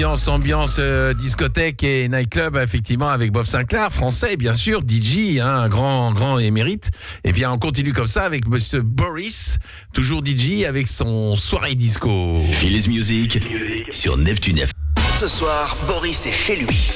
ambiance discothèque et nightclub, effectivement, avec Bob Sinclair, français, bien sûr, DJ, un grand émérite. Et bien, on continue comme ça avec Monsieur Boris, toujours DJ, avec son soirée disco. Phili's Music sur Neptune FM. Ce soir, Boris est chez lui.